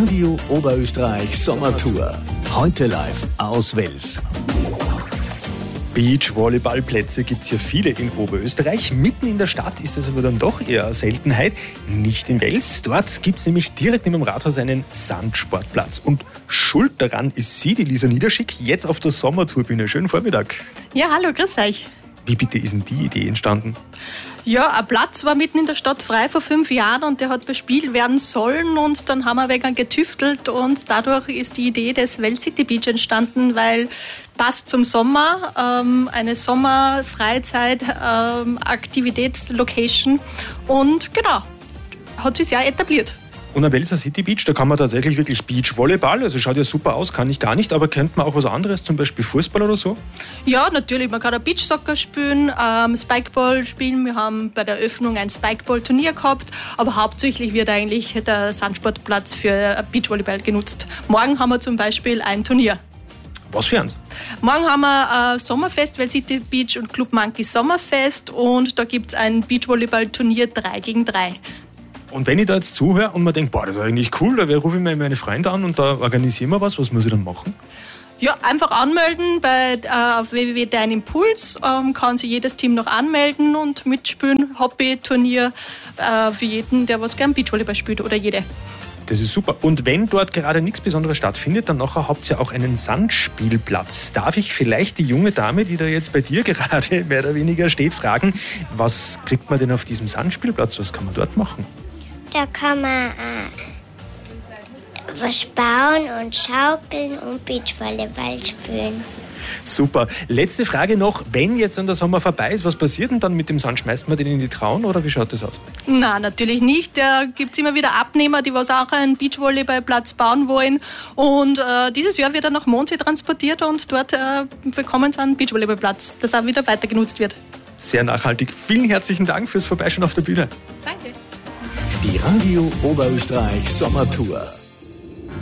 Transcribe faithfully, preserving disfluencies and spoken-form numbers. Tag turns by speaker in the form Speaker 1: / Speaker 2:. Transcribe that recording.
Speaker 1: Radio Oberösterreich Sommertour. Heute live aus Wels.
Speaker 2: Beachvolleyballplätze gibt es ja viele in Oberösterreich. Mitten in der Stadt ist das aber dann doch eher eine Seltenheit. Nicht in Wels. Dort gibt es nämlich direkt neben dem Rathaus einen Sandsportplatz. Und schuld daran ist sie, die Lisa Niederschick, jetzt auf der Sommertourbühne. Schönen Vormittag.
Speaker 3: Ja, hallo, grüß euch.
Speaker 2: Wie bitte ist denn die Idee entstanden?
Speaker 3: Ja, ein Platz war mitten in der Stadt frei vor fünf Jahren und der hat bespielt werden sollen und dann haben wir wegen getüftelt und dadurch ist die Idee des Wels City Beach entstanden, weil passt zum Sommer, ähm, eine Sommer-Freizeit-Aktivitätslocation und genau, hat sich ja etabliert.
Speaker 2: Und am Welser City Beach, da kann man tatsächlich wirklich Beachvolleyball, also schaut ja super aus, kann ich gar nicht, aber könnte man auch was anderes, zum Beispiel Fußball oder so?
Speaker 3: Ja, natürlich, man kann auch Beachsoccer spielen, ähm, Spikeball spielen, wir haben bei der Eröffnung ein Spikeball-Turnier gehabt, aber hauptsächlich wird eigentlich der Sandsportplatz für Beachvolleyball genutzt. Morgen haben wir zum Beispiel ein Turnier.
Speaker 2: Was für eins?
Speaker 3: Morgen haben wir ein Sommerfest, Wels City Beach und Club Monkey Sommerfest und da gibt es ein Beachvolleyball-Turnier drei gegen drei.
Speaker 2: Und wenn ich da jetzt zuhöre und mir denke, boah, das ist eigentlich cool, da rufe ich mir meine Freunde an und da organisieren wir was, was muss ich dann machen?
Speaker 3: Ja, einfach anmelden bei, äh, auf w w w punkt dein impuls, ähm, kann sich jedes Team noch anmelden und mitspielen. Hobby-Turnier äh, für jeden, der was gern Beachvolleyball spielt oder jede.
Speaker 2: Das ist super. Und wenn dort gerade nichts Besonderes stattfindet, dann nachher habt ihr ja auch einen Sandspielplatz. Darf ich vielleicht die junge Dame, die da jetzt bei dir gerade mehr oder weniger steht, fragen, was kriegt man denn auf diesem Sandspielplatz? Was kann man dort machen?
Speaker 4: Da kann man äh, was bauen und schaukeln und Beachvolleyball spielen.
Speaker 2: Super. Letzte Frage noch. Wenn jetzt dann der Sommer vorbei ist, was passiert denn dann mit dem Sand? Schmeißt man den in die Traun oder wie schaut das aus?
Speaker 3: Nein, natürlich nicht. Da gibt es immer wieder Abnehmer, die was auch einen Beachvolleyballplatz bauen wollen. Und äh, dieses Jahr wird er nach Mondsee transportiert und dort äh, bekommen sie einen Beachvolleyballplatz, das auch wieder weiter genutzt wird.
Speaker 2: Sehr nachhaltig. Vielen herzlichen Dank fürs Vorbeischauen auf der Bühne.
Speaker 3: Danke.
Speaker 1: Die Radio Oberösterreich Sommertour.